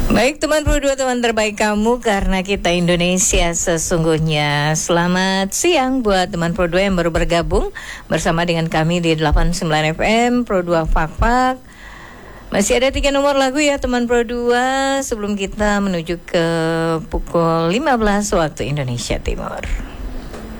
Baik teman Pro 2, teman terbaik kamu, karena kita Indonesia sesungguhnya. Selamat siang buat teman Pro 2 yang baru bergabung bersama dengan kami di 89 FM Pro 2 Fakfak. Masih ada 3 nomor lagu ya teman Pro 2 sebelum kita menuju ke pukul 15 waktu Indonesia Timur.